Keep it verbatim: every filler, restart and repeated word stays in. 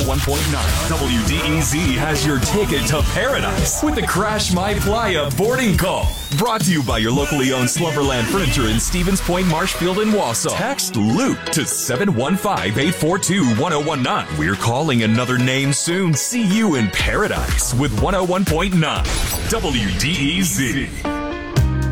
oh one point nine. W D E Z has your ticket to paradise with the Crash My Playa boarding call. Brought to you by your locally owned Slumberland Furniture in Stevens Point, Marshfield, and Wausau. Text Luke to seven one five, eight four two, one oh one nine. We're calling another name soon. See you in paradise with one oh one point nine W D E Z.